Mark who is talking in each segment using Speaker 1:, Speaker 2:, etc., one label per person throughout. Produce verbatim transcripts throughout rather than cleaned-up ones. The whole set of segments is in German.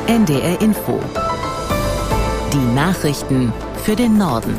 Speaker 1: N D R Info. Die Nachrichten für den Norden.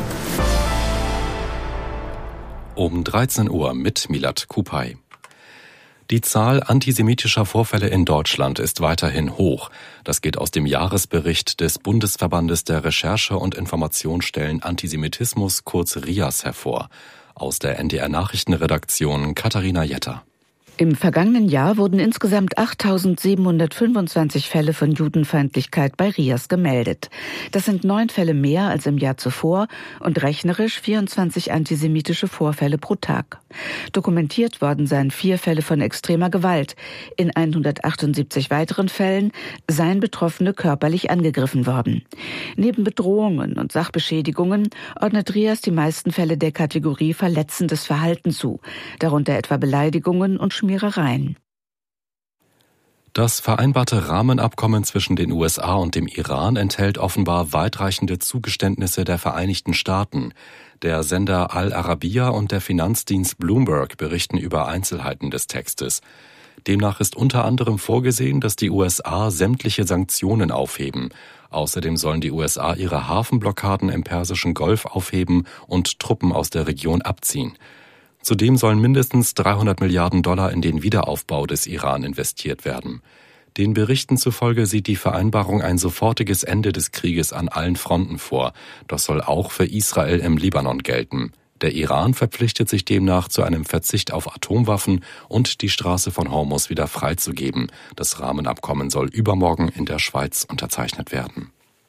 Speaker 2: Um dreizehn Uhr mit Milad Kupay. Die Zahl antisemitischer Vorfälle in Deutschland ist weiterhin hoch. Das geht aus dem Jahresbericht des Bundesverbandes der Recherche- und Informationsstellen Antisemitismus, kurz R I A S, hervor. Aus der N D R-Nachrichtenredaktion Katharina Jetter.
Speaker 3: Im vergangenen Jahr wurden insgesamt achttausendsiebenhundertfünfundzwanzig Fälle von Judenfeindlichkeit bei R I A S gemeldet. Das sind neun Fälle mehr als im Jahr zuvor und rechnerisch vierundzwanzig antisemitische Vorfälle pro Tag. Dokumentiert worden seien vier Fälle von extremer Gewalt. In hundertachtundsiebzig weiteren Fällen seien Betroffene körperlich angegriffen worden. Neben Bedrohungen und Sachbeschädigungen ordnet R I A S die meisten Fälle der Kategorie verletzendes Verhalten zu, darunter etwa Beleidigungen und Schmierereien.
Speaker 2: Das vereinbarte Rahmenabkommen zwischen den U S A und dem Iran enthält offenbar weitreichende Zugeständnisse der Vereinigten Staaten. Der Sender Al Arabiya und der Finanzdienst Bloomberg berichten über Einzelheiten des Textes. Demnach ist unter anderem vorgesehen, dass die U S A sämtliche Sanktionen aufheben. Außerdem sollen die U S A ihre Hafenblockaden im Persischen Golf aufheben und Truppen aus der Region abziehen. Zudem sollen mindestens dreihundert Milliarden Dollar in den Wiederaufbau des Iran investiert werden. Den Berichten zufolge sieht die Vereinbarung ein sofortiges Ende des Krieges an allen Fronten vor. Das soll auch für Israel im Libanon gelten. Der Iran verpflichtet sich demnach zu einem Verzicht auf Atomwaffen und die Straße von Hormuz wieder freizugeben. Das Rahmenabkommen soll übermorgen in der Schweiz unterzeichnet werden.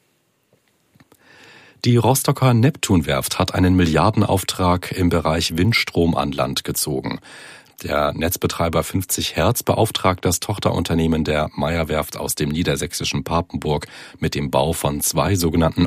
Speaker 2: Die Rostocker Neptunwerft hat einen Milliardenauftrag im Bereich Windstrom an Land gezogen. Der Netzbetreiber fünfzig Hertz beauftragt das Tochterunternehmen der Meyer-Werft aus dem niedersächsischen Papenburg mit dem Bau von zwei sogenannten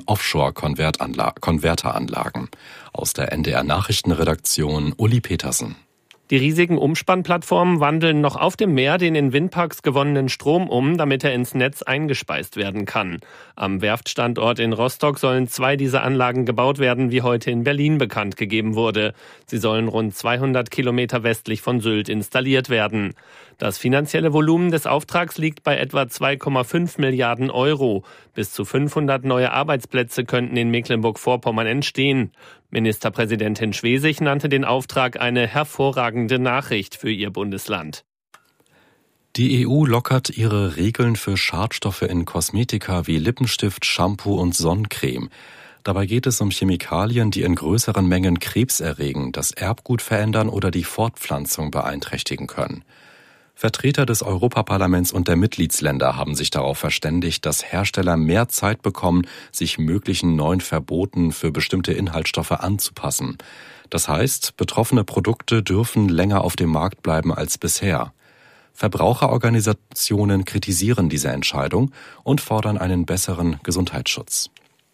Speaker 2: Offshore-Konverteranlagen. Aus der N D R-Nachrichtenredaktion Uli Petersen.
Speaker 4: Die riesigen Umspannplattformen wandeln noch auf dem Meer den in Windparks gewonnenen Strom um, damit er ins Netz eingespeist werden kann. Am Werftstandort in Rostock sollen zwei dieser Anlagen gebaut werden, wie heute in Berlin bekannt gegeben wurde. Sie sollen rund zweihundert Kilometer westlich von Sylt installiert werden. Das finanzielle Volumen des Auftrags liegt bei etwa zwei Komma fünf Milliarden Euro. Bis zu fünfhundert neue Arbeitsplätze könnten in Mecklenburg-Vorpommern entstehen. Ministerpräsidentin Schwesig nannte den Auftrag eine hervorragende Nachricht für ihr Bundesland.
Speaker 2: Die E U lockert ihre Regeln für Schadstoffe in Kosmetika wie Lippenstift, Shampoo und Sonnencreme. Dabei geht es um Chemikalien, die in größeren Mengen Krebs erregen, das Erbgut verändern oder die Fortpflanzung beeinträchtigen können. Vertreter des Europaparlaments und der Mitgliedsländer haben sich darauf verständigt, dass Hersteller mehr Zeit bekommen, sich möglichen neuen Verboten für bestimmte Inhaltsstoffe anzupassen. Das heißt, betroffene Produkte dürfen länger auf dem Markt bleiben als bisher. Verbraucherorganisationen kritisieren diese Entscheidung und fordern einen besseren Gesundheitsschutz.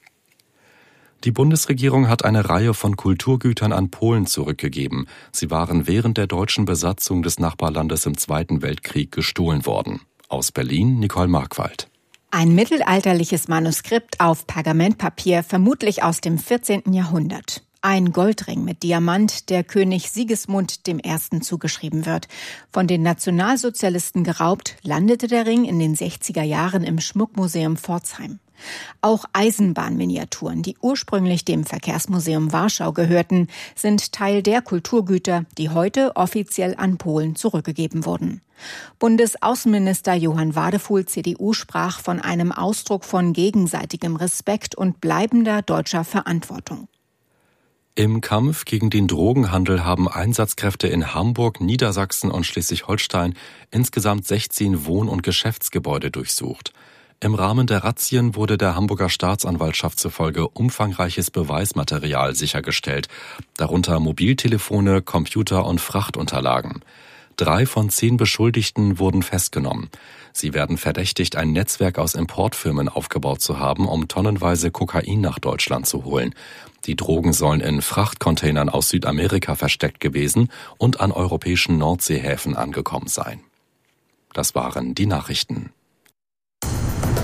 Speaker 2: Die Bundesregierung hat eine Reihe von Kulturgütern an Polen zurückgegeben. Sie waren während der deutschen Besatzung des Nachbarlandes im Zweiten Weltkrieg gestohlen worden. Aus Berlin Nicole Markwald.
Speaker 5: Ein mittelalterliches Manuskript auf Pergamentpapier, vermutlich aus dem vierzehnten Jahrhundert. Ein Goldring mit Diamant, der König Sigismund dem Ersten zugeschrieben wird. Von den Nationalsozialisten geraubt, landete der Ring in den sechziger Jahren im Schmuckmuseum Pforzheim. Auch Eisenbahnminiaturen, die ursprünglich dem Verkehrsmuseum Warschau gehörten, sind Teil der Kulturgüter, die heute offiziell an Polen zurückgegeben wurden. Bundesaußenminister Johann Wadefuhl, C D U, sprach von einem Ausdruck von gegenseitigem Respekt und bleibender deutscher Verantwortung.
Speaker 2: Im Kampf gegen den Drogenhandel haben Einsatzkräfte in Hamburg, Niedersachsen und Schleswig-Holstein insgesamt sechzehn Wohn- und Geschäftsgebäude durchsucht. Im Rahmen der Razzien wurde der Hamburger Staatsanwaltschaft zufolge umfangreiches Beweismaterial sichergestellt, darunter Mobiltelefone, Computer und Frachtunterlagen. Drei von zehn Beschuldigten wurden festgenommen. Sie werden verdächtigt, ein Netzwerk aus Importfirmen aufgebaut zu haben, um tonnenweise Kokain nach Deutschland zu holen. Die Drogen sollen in Frachtcontainern aus Südamerika versteckt gewesen und an europäischen Nordseehäfen angekommen sein. Das waren die Nachrichten.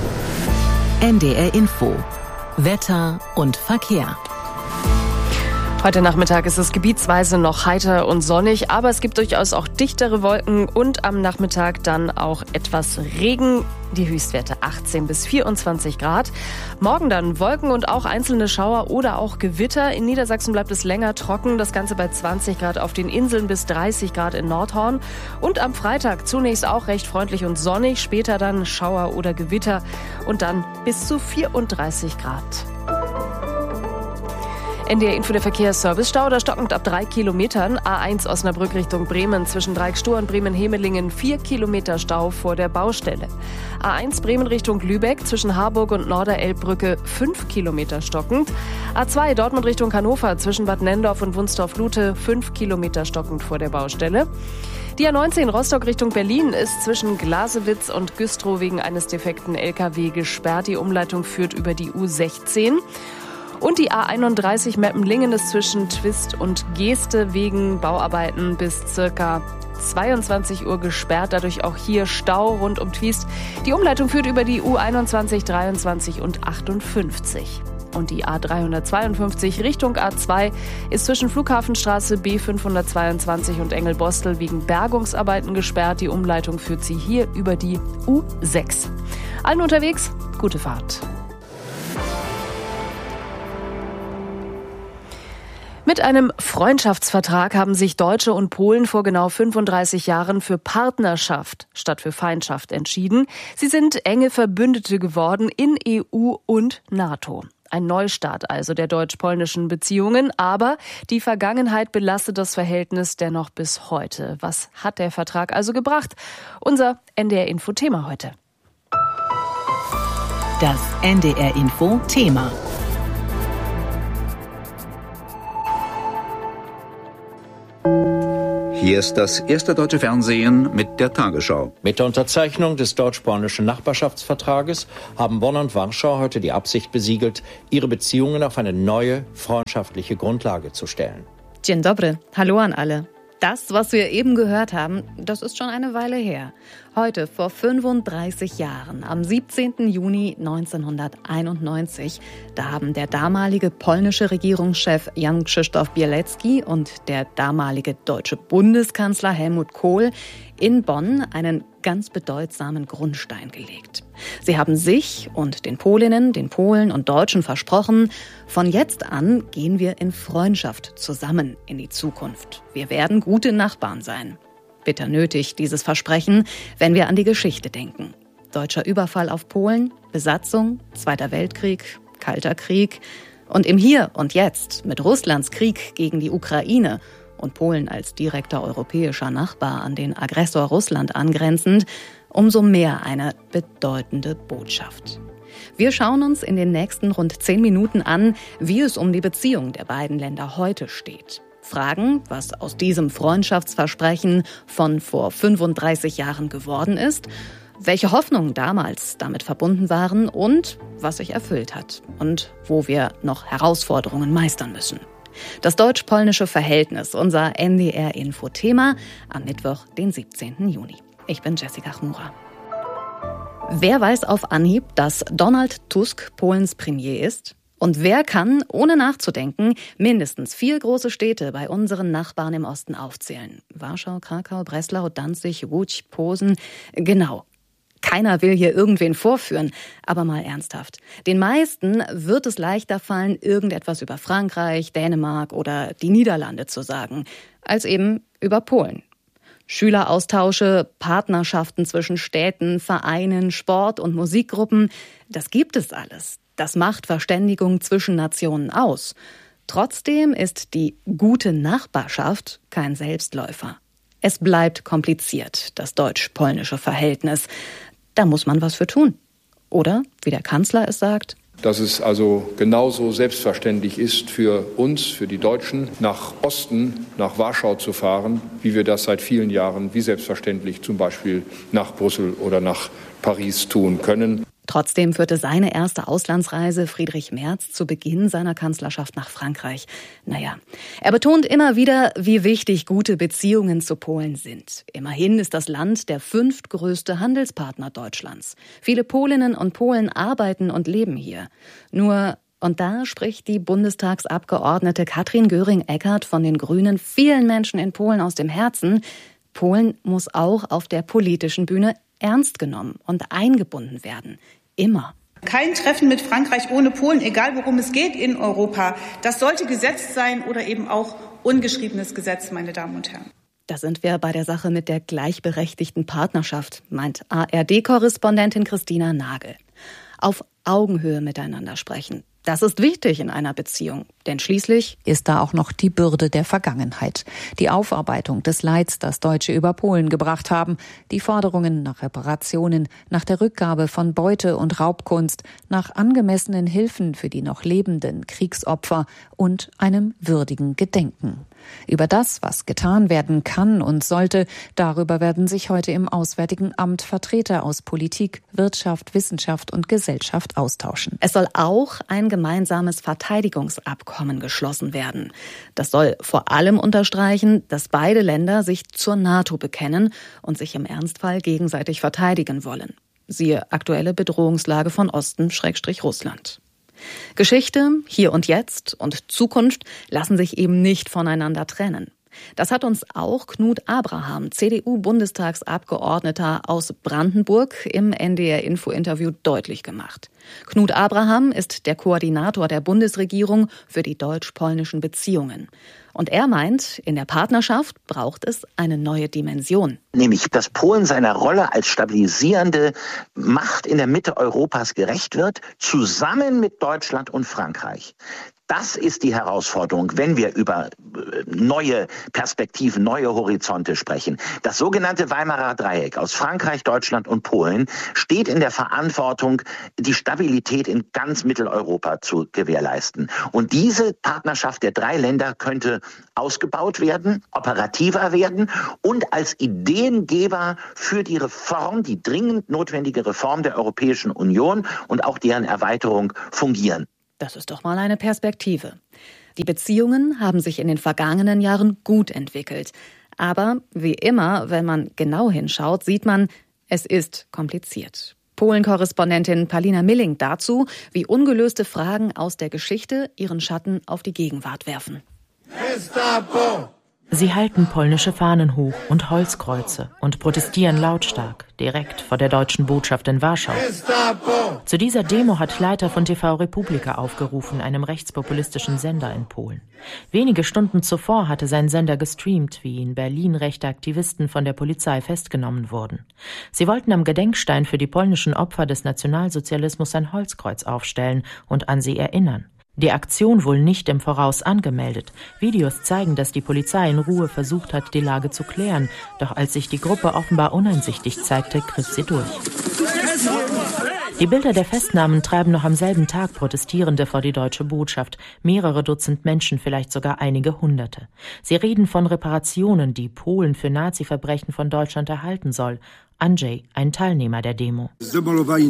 Speaker 1: N D R Info. Wetter und Verkehr.
Speaker 6: Heute Nachmittag ist es gebietsweise noch heiter und sonnig, aber es gibt durchaus auch dichtere Wolken und am Nachmittag dann auch etwas Regen. Die Höchstwerte achtzehn bis vierundzwanzig Grad. Morgen dann Wolken und auch einzelne Schauer oder auch Gewitter. In Niedersachsen bleibt es länger trocken. Das Ganze bei zwanzig Grad auf den Inseln bis dreißig Grad in Nordhorn. Und am Freitag zunächst auch recht freundlich und sonnig. Später dann Schauer oder Gewitter und dann bis zu vierunddreißig Grad. N D R Info, der Verkehrsservice-Stau, da stockend ab drei Kilometern. A eins Osnabrück Richtung Bremen zwischen Dreieckstour und Bremen-Hemelingen vier Kilometer Stau vor der Baustelle. A eins Bremen Richtung Lübeck zwischen Harburg und Norderelbbrücke fünf Kilometer stockend. A zwei Dortmund Richtung Hannover zwischen Bad Nendorf und Wunstorf-Lute fünf Kilometer stockend vor der Baustelle. Die A neunzehn Rostock Richtung Berlin ist zwischen Glasewitz und Güstrow wegen eines defekten L K W gesperrt. Die Umleitung führt über die U sechzehn. Und die A einunddreißig Meppenlingen ist zwischen Twist und Geeste wegen Bauarbeiten bis circa zweiundzwanzig Uhr gesperrt. Dadurch auch hier Stau rund um Twist. Die Umleitung führt über die U einundzwanzig, dreiundzwanzig und achtundfünfzig. Und die A dreihundertzweiundfünfzig Richtung A zwei ist zwischen Flughafenstraße B fünfhundertzweiundzwanzig und Engelbostel wegen Bergungsarbeiten gesperrt. Die Umleitung führt sie hier über die U sechs. Allen unterwegs, gute Fahrt. Mit einem Freundschaftsvertrag haben sich Deutsche und Polen vor genau fünfunddreißig Jahren für Partnerschaft statt für Feindschaft entschieden. Sie sind enge Verbündete geworden in E U und NATO. Ein Neustart also der deutsch-polnischen Beziehungen, aber die Vergangenheit belastet das Verhältnis dennoch bis heute. Was hat der Vertrag also gebracht? Unser N D R-Info-Thema heute.
Speaker 1: Das N D R-Info-Thema.
Speaker 7: Hier ist das erste deutsche Fernsehen mit der Tagesschau.
Speaker 8: Mit der Unterzeichnung des deutsch-polnischen Nachbarschaftsvertrages haben Bonn und Warschau heute die Absicht besiegelt, ihre Beziehungen auf eine neue, freundschaftliche Grundlage zu stellen.
Speaker 9: Dzień dobry, hallo an alle. Das, was wir eben gehört haben, das ist schon eine Weile her. Heute, vor fünfunddreißig Jahren, am siebzehnten Juni neunzehnhunderteinundneunzig, da haben der damalige polnische Regierungschef Jan Krzysztof Bielecki und der damalige deutsche Bundeskanzler Helmut Kohl in Bonn einen ganz bedeutsamen Grundstein gelegt. Sie haben sich und den Polinnen, den Polen und Deutschen versprochen, von jetzt an gehen wir in Freundschaft zusammen in die Zukunft. Wir werden gute Nachbarn sein. Bitter nötig, dieses Versprechen, wenn wir an die Geschichte denken. Deutscher Überfall auf Polen, Besatzung, Zweiter Weltkrieg, Kalter Krieg und im Hier und Jetzt mit Russlands Krieg gegen die Ukraine und Polen als direkter europäischer Nachbar an den Aggressor Russland angrenzend, umso mehr eine bedeutende Botschaft. Wir schauen uns in den nächsten rund zehn Minuten an, wie es um die Beziehung der beiden Länder heute steht. Fragen, was aus diesem Freundschaftsversprechen von vor fünfunddreißig Jahren geworden ist, welche Hoffnungen damals damit verbunden waren und was sich erfüllt hat und wo wir noch Herausforderungen meistern müssen. Das deutsch-polnische Verhältnis, unser N D R-Info-Thema am Mittwoch, den siebzehnten Juni. Ich bin Jessica Chmura. Wer weiß auf Anhieb, dass Donald Tusk Polens Premier ist? Und wer kann, ohne nachzudenken, mindestens vier große Städte bei unseren Nachbarn im Osten aufzählen? Warschau, Krakau, Breslau, Danzig, Łódź, Posen. Genau. Keiner will hier irgendwen vorführen, aber mal ernsthaft. Den meisten wird es leichter fallen, irgendetwas über Frankreich, Dänemark oder die Niederlande zu sagen, als eben über Polen. Schüleraustausche, Partnerschaften zwischen Städten, Vereinen, Sport- und Musikgruppen, das gibt es alles. Das macht Verständigung zwischen Nationen aus. Trotzdem ist die gute Nachbarschaft kein Selbstläufer. Es bleibt kompliziert, das deutsch-polnische Verhältnis. Da muss man was für tun. Oder, wie der Kanzler es sagt,
Speaker 10: dass es also genauso selbstverständlich ist für uns, für die Deutschen, nach Osten, nach Warschau zu fahren, wie wir das seit vielen Jahren, wie selbstverständlich zum Beispiel nach Brüssel oder nach Paris tun können.
Speaker 9: Trotzdem führte seine erste Auslandsreise Friedrich Merz zu Beginn seiner Kanzlerschaft nach Frankreich. Naja, er betont immer wieder, wie wichtig gute Beziehungen zu Polen sind. Immerhin ist das Land der fünftgrößte Handelspartner Deutschlands. Viele Polinnen und Polen arbeiten und leben hier. Nur Und da spricht die Bundestagsabgeordnete Katrin Göring-Eckardt von den Grünen vielen Menschen in Polen aus dem Herzen. Polen muss auch auf der politischen Bühne ernst genommen und eingebunden werden. Immer.
Speaker 11: Kein Treffen mit Frankreich ohne Polen, egal worum es geht in Europa. Das sollte Gesetz sein oder eben auch ungeschriebenes Gesetz, meine Damen und Herren.
Speaker 9: Da sind wir bei der Sache mit der gleichberechtigten Partnerschaft, meint A R D-Korrespondentin Christina Nagel. Auf Augenhöhe miteinander sprechen. Das ist wichtig in einer Beziehung, denn schließlich
Speaker 12: ist da auch noch die Bürde der Vergangenheit. Die Aufarbeitung des Leids, das Deutsche über Polen gebracht haben, die Forderungen nach Reparationen, nach der Rückgabe von Beute und Raubkunst, nach angemessenen Hilfen für die noch lebenden Kriegsopfer und einem würdigen Gedenken. Über das, was getan werden kann und sollte, darüber werden sich heute im Auswärtigen Amt Vertreter aus Politik, Wirtschaft, Wissenschaft und Gesellschaft austauschen.
Speaker 9: Es soll auch ein gemeinsames Verteidigungsabkommen geschlossen werden. Das soll vor allem unterstreichen, dass beide Länder sich zur NATO bekennen und sich im Ernstfall gegenseitig verteidigen wollen. Siehe aktuelle Bedrohungslage von Osten Schrägstrich Russland. Geschichte, Hier und Jetzt und Zukunft lassen sich eben nicht voneinander trennen. Das hat uns auch Knut Abraham, C D U-Bundestagsabgeordneter aus Brandenburg, im N D R-Info-Interview deutlich gemacht. Knut Abraham ist der Koordinator der Bundesregierung für die deutsch-polnischen Beziehungen. Und er meint, in der Partnerschaft braucht es eine neue Dimension.
Speaker 13: Nämlich, dass Polen seiner Rolle als stabilisierende Macht in der Mitte Europas gerecht wird, zusammen mit Deutschland und Frankreich. Das ist die Herausforderung, wenn wir über neue Perspektiven, neue Horizonte sprechen. Das sogenannte Weimarer Dreieck aus Frankreich, Deutschland und Polen steht in der Verantwortung, die Stabilität in ganz Mitteleuropa zu gewährleisten. Und diese Partnerschaft der drei Länder könnte ausgebaut werden, operativer werden und als Ideengeber für die Reform, die dringend notwendige Reform der Europäischen Union und auch deren Erweiterung fungieren.
Speaker 9: Das ist doch mal eine Perspektive. Die Beziehungen haben sich in den vergangenen Jahren gut entwickelt. Aber wie immer, wenn man genau hinschaut, sieht man, es ist kompliziert. Polen-Korrespondentin Palina Milling dazu, wie ungelöste Fragen aus der Geschichte ihren Schatten auf die Gegenwart werfen.
Speaker 14: Gestapo! Sie halten polnische Fahnen hoch und Holzkreuze und protestieren lautstark, direkt vor der deutschen Botschaft in Warschau. Gestapo! Zu dieser Demo hat Leiter von T V Republika aufgerufen, einem rechtspopulistischen Sender in Polen. Wenige Stunden zuvor hatte sein Sender gestreamt, wie in Berlin rechte Aktivisten von der Polizei festgenommen wurden. Sie wollten am Gedenkstein für die polnischen Opfer des Nationalsozialismus ein Holzkreuz aufstellen und an sie erinnern. Die Aktion wohl nicht im Voraus angemeldet. Videos zeigen, dass die Polizei in Ruhe versucht hat, die Lage zu klären. Doch als sich die Gruppe offenbar uneinsichtig zeigte, griff sie durch. Die Bilder der Festnahmen treiben noch am selben Tag Protestierende vor die deutsche Botschaft. Mehrere Dutzend Menschen, vielleicht sogar einige Hunderte. Sie reden von Reparationen, die Polen für Nazi-Verbrechen von Deutschland erhalten soll. Andrzej, ein Teilnehmer der Demo. Sie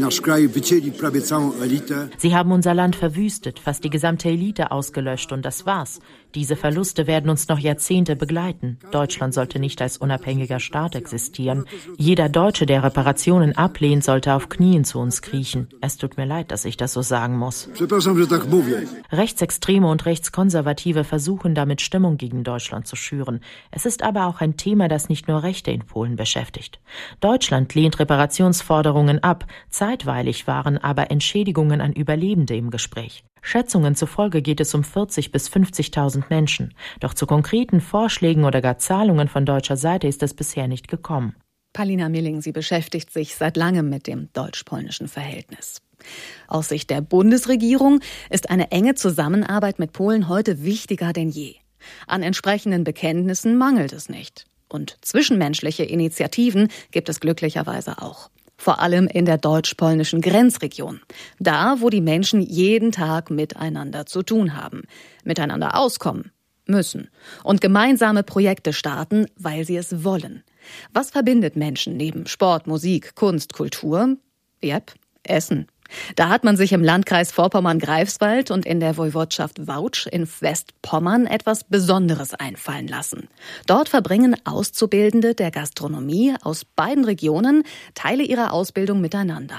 Speaker 14: haben unser Land verwüstet, fast die gesamte Elite ausgelöscht und das war's. Diese Verluste werden uns noch Jahrzehnte begleiten. Deutschland sollte nicht als unabhängiger Staat existieren. Jeder Deutsche, der Reparationen ablehnt, sollte auf Knien zu uns kriechen. Es tut mir leid, dass ich das so sagen muss. Rechtsextreme und Rechtskonservative versuchen damit Stimmung gegen Deutschland zu schüren. Es ist aber auch ein Thema, das nicht nur Rechte in Polen beschäftigt. Deutschland lehnt Reparationsforderungen ab. Zeitweilig waren aber Entschädigungen an Überlebende im Gespräch. Schätzungen zufolge geht es um vierzig bis fünfzigtausend Menschen. Doch zu konkreten Vorschlägen oder gar Zahlungen von deutscher Seite ist es bisher nicht gekommen.
Speaker 9: Palina Milling, sie beschäftigt sich seit langem mit dem deutsch-polnischen Verhältnis. Aus Sicht der Bundesregierung ist eine enge Zusammenarbeit mit Polen heute wichtiger denn je. An entsprechenden Bekenntnissen mangelt es nicht. Und zwischenmenschliche Initiativen gibt es glücklicherweise auch. Vor allem in der deutsch-polnischen Grenzregion. Da, wo die Menschen jeden Tag miteinander zu tun haben. Miteinander auskommen müssen. Und gemeinsame Projekte starten, weil sie es wollen. Was verbindet Menschen neben Sport, Musik, Kunst, Kultur? Yep, Essen. Da hat man sich im Landkreis Vorpommern-Greifswald und in der Woiwodschaft Wałcz in Westpommern etwas Besonderes einfallen lassen. Dort verbringen Auszubildende der Gastronomie aus beiden Regionen Teile ihrer Ausbildung miteinander.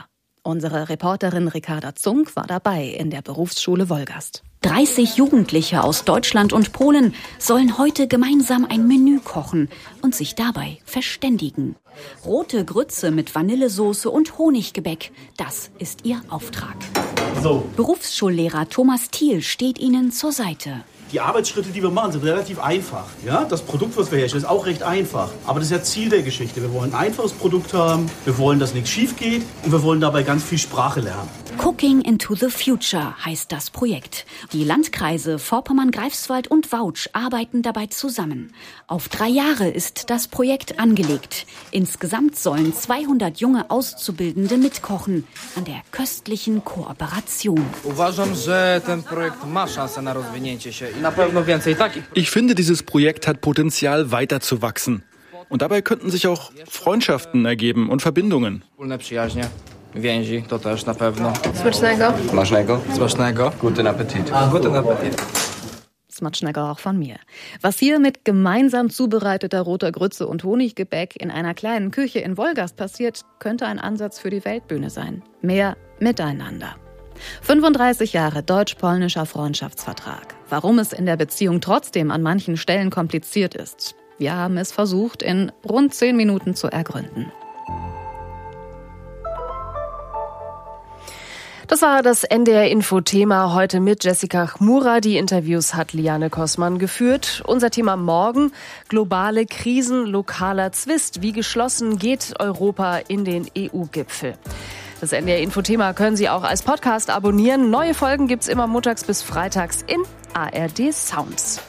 Speaker 9: Unsere Reporterin Ricarda Zunk war dabei in der Berufsschule Wolgast.
Speaker 15: dreißig Jugendliche aus Deutschland und Polen sollen heute gemeinsam ein Menü kochen und sich dabei verständigen. Rote Grütze mit Vanillesoße und Honiggebäck, das ist ihr Auftrag. So. Berufsschullehrer Thomas Thiel steht ihnen zur Seite.
Speaker 16: Die Arbeitsschritte, die wir machen, sind relativ einfach. Ja? Das Produkt, was wir herstellen, ist auch recht einfach. Aber das ist ja Ziel der Geschichte. Wir wollen ein einfaches Produkt haben, wir wollen, dass nichts schief geht und wir wollen dabei ganz viel Sprache lernen.
Speaker 15: Cooking into the Future heißt das Projekt. Die Landkreise Vorpommern-Greifswald und Wautsch arbeiten dabei zusammen. Auf drei Jahre ist das Projekt angelegt. Insgesamt sollen zweihundert junge Auszubildende mitkochen an der köstlichen Kooperation.
Speaker 17: Ich finde, dieses Projekt hat Potenzial, weiter zu wachsen. Und dabei könnten sich auch Freundschaften ergeben und Verbindungen.
Speaker 18: Więzi, to też na pewno.
Speaker 19: Smacznego.
Speaker 18: Smacznego. Smacznego. Guten Appetit. Ah, guten Appetit.
Speaker 9: Smacznego auch von mir. Was hier mit gemeinsam zubereiteter roter Grütze und Honiggebäck in einer kleinen Küche in Wolgast passiert, könnte ein Ansatz für die Weltbühne sein. Mehr Miteinander. fünfunddreißig Jahre deutsch-polnischer Freundschaftsvertrag. Warum es in der Beziehung trotzdem an manchen Stellen kompliziert ist. Wir haben es versucht, in rund zehn Minuten zu ergründen.
Speaker 6: Das war das N D R-Info-Thema heute mit Jessica Chmura. Die Interviews hat Liane Kossmann geführt. Unser Thema morgen: globale Krisen, lokaler Zwist. Wie geschlossen geht Europa in den E U-Gipfel? Das N D R-Info-Thema können Sie auch als Podcast abonnieren. Neue Folgen gibt's immer montags bis freitags in A R D Sounds.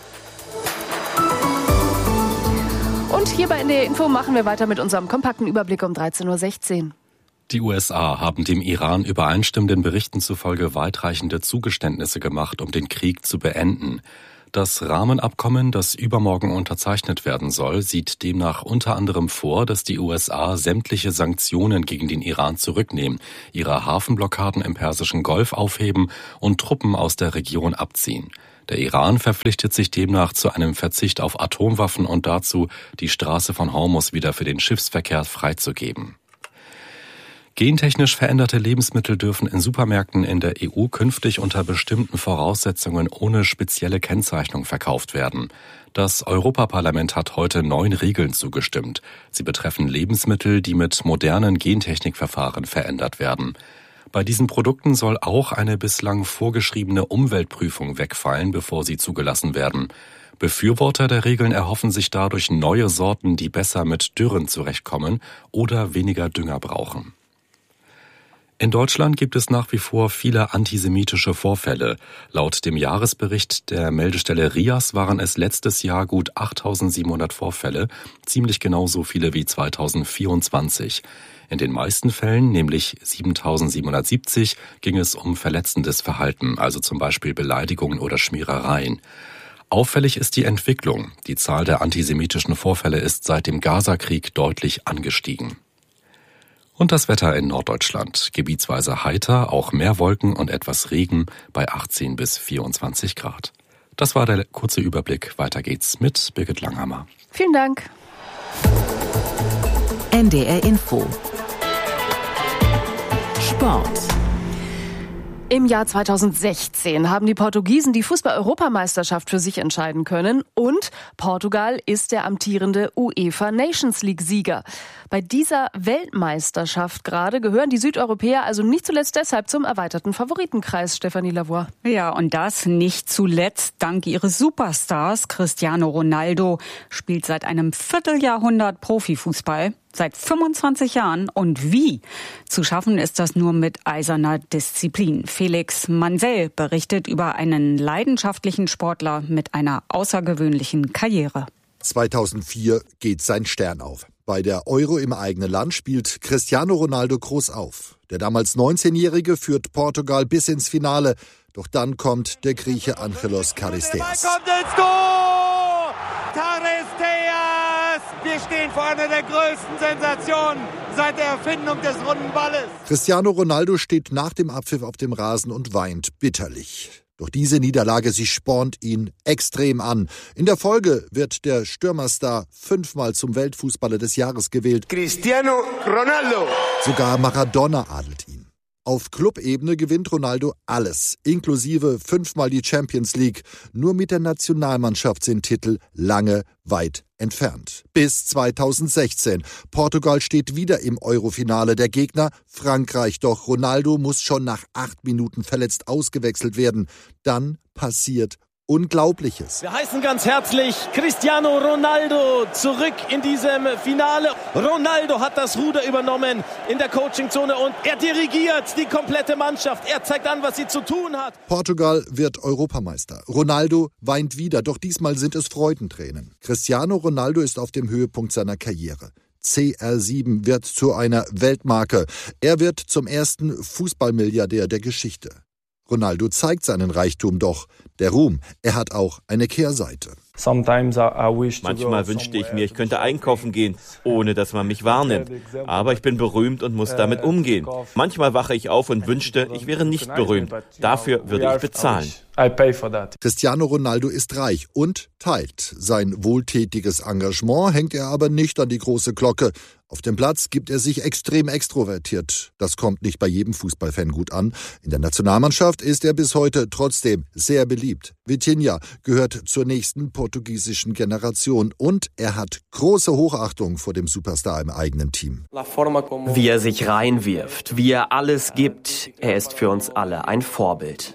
Speaker 6: Und hier bei N D R-Info machen wir weiter mit unserem kompakten Überblick um dreizehn Uhr sechzehn.
Speaker 2: Die U S A haben dem Iran übereinstimmenden Berichten zufolge weitreichende Zugeständnisse gemacht, um den Krieg zu beenden. Das Rahmenabkommen, das übermorgen unterzeichnet werden soll, sieht demnach unter anderem vor, dass die U S A sämtliche Sanktionen gegen den Iran zurücknehmen, ihre Hafenblockaden im Persischen Golf aufheben und Truppen aus der Region abziehen. Der Iran verpflichtet sich demnach zu einem Verzicht auf Atomwaffen und dazu, die Straße von Hormuz wieder für den Schiffsverkehr freizugeben. Gentechnisch veränderte Lebensmittel dürfen in Supermärkten in der E U künftig unter bestimmten Voraussetzungen ohne spezielle Kennzeichnung verkauft werden. Das Europaparlament hat heute neun Regeln zugestimmt. Sie betreffen Lebensmittel, die mit modernen Gentechnikverfahren verändert werden. Bei diesen Produkten soll auch eine bislang vorgeschriebene Umweltprüfung wegfallen, bevor sie zugelassen werden. Befürworter der Regeln erhoffen sich dadurch neue Sorten, die besser mit Dürren zurechtkommen oder weniger Dünger brauchen. In Deutschland gibt es nach wie vor viele antisemitische Vorfälle. Laut dem Jahresbericht der Meldestelle R I A S waren es letztes Jahr gut achttausendsiebenhundert Vorfälle, ziemlich genauso viele wie zweitausendvierundzwanzig. In den meisten Fällen, nämlich siebentausendsiebenhundertsiebzig, ging es um verletzendes Verhalten, also zum Beispiel Beleidigungen oder Schmierereien. Auffällig ist die Entwicklung. Die Zahl der antisemitischen Vorfälle ist seit dem Gazakrieg deutlich angestiegen. Und das Wetter in Norddeutschland. Gebietsweise heiter, auch mehr Wolken und etwas Regen bei achtzehn bis vierundzwanzig Grad. Das war der kurze Überblick. Weiter geht's mit Birgit Langhammer.
Speaker 6: Vielen Dank.
Speaker 1: N D R Info. Sport.
Speaker 6: Im Jahr zweitausendsechzehn haben die Portugiesen die Fußball-Europameisterschaft für sich entscheiden können und Portugal ist der amtierende UEFA Nations League-Sieger. Bei dieser Weltmeisterschaft gerade gehören die Südeuropäer also nicht zuletzt deshalb zum erweiterten Favoritenkreis, Stefanie Lavoie.
Speaker 20: Ja, und das nicht zuletzt dank ihres Superstars. Cristiano Ronaldo spielt seit einem Vierteljahrhundert Profifußball. Seit fünfundzwanzig Jahren. Und wie? Zu schaffen ist das nur mit eiserner Disziplin. Felix Mansell berichtet über einen leidenschaftlichen Sportler mit einer außergewöhnlichen Karriere.
Speaker 21: zweitausendvier geht sein Stern auf. Bei der Euro im eigenen Land spielt Cristiano Ronaldo groß auf. Der damals neunzehnjährige führt Portugal bis ins Finale. Doch dann kommt der Grieche Angelos Charisteas.
Speaker 22: Er kommt ins Tor! Charisteas! Wir stehen vor einer der größten Sensationen seit der Erfindung des runden Balles.
Speaker 21: Cristiano Ronaldo steht nach dem Abpfiff auf dem Rasen und weint bitterlich. Doch diese Niederlage, sie spornt ihn extrem an. In der Folge wird der Stürmerstar fünfmal zum Weltfußballer des Jahres gewählt.
Speaker 22: Cristiano Ronaldo.
Speaker 21: Sogar Maradona adelt ihn. Auf Clubebene gewinnt Ronaldo alles, inklusive fünfmal die Champions League. Nur mit der Nationalmannschaft sind Titel lange weit entfernt. Bis zweitausendsechzehn. Portugal steht wieder im Eurofinale. Der Gegner Frankreich. Doch Ronaldo muss schon nach acht Minuten verletzt ausgewechselt werden. Dann passiert Unglaubliches.
Speaker 3: Wir heißen ganz herzlich Cristiano Ronaldo zurück in diesem Finale. Ronaldo hat das Ruder übernommen in der Coachingzone und er dirigiert die komplette Mannschaft. Er zeigt an, was sie zu tun hat.
Speaker 21: Portugal wird Europameister. Ronaldo weint wieder, doch diesmal sind es Freudentränen. Cristiano Ronaldo ist auf dem Höhepunkt seiner Karriere. C R sieben wird zu einer Weltmarke. Er wird zum ersten Fußballmilliardär der Geschichte. Ronaldo zeigt seinen Reichtum doch. Der Ruhm, er hat auch eine Kehrseite.
Speaker 19: Manchmal wünschte ich mir, ich könnte einkaufen gehen, ohne dass man mich wahrnimmt. Aber ich bin berühmt und muss damit umgehen. Manchmal wache ich auf und wünschte, ich wäre nicht berühmt. Dafür würde ich bezahlen.
Speaker 21: Cristiano Ronaldo ist reich und teilt. Sein wohltätiges Engagement hängt er aber nicht an die große Glocke. Auf dem Platz gibt er sich extrem extrovertiert. Das kommt nicht bei jedem Fußballfan gut an. In der Nationalmannschaft ist er bis heute trotzdem sehr beliebt. Vitinha gehört zur nächsten portugiesischen Generation und er hat große Hochachtung vor dem Superstar im eigenen Team.
Speaker 23: Wie er sich reinwirft, wie er alles gibt, er ist für uns alle ein Vorbild.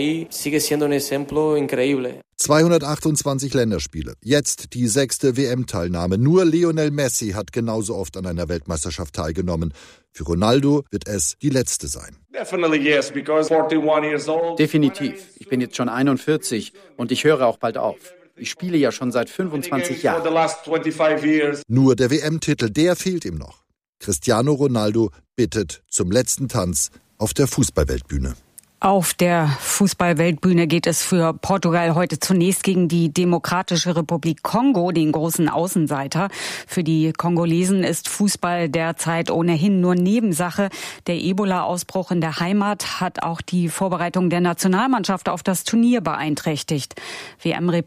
Speaker 21: zweihundertachtundzwanzig Länderspiele. Jetzt die sechste W M-Teilnahme. Nur Lionel Messi hat genauso oft an einer Weltmeisterschaft teilgenommen. Für Ronaldo wird es die letzte sein.
Speaker 24: Definitiv. Ich bin jetzt schon einundvierzig und ich höre auch bald auf. Ich spiele ja schon seit fünfundzwanzig Jahren.
Speaker 21: Nur der W M-Titel, der fehlt ihm noch. Cristiano Ronaldo bittet zum letzten Tanz auf der Fußballweltbühne.
Speaker 20: Auf der Fußballweltbühne geht es für Portugal heute zunächst gegen die Demokratische Republik Kongo, den großen Außenseiter. Für die Kongolesen ist Fußball derzeit ohnehin nur Nebensache. Der Ebola-Ausbruch in der Heimat hat auch die Vorbereitung der Nationalmannschaft auf das Turnier beeinträchtigt. W M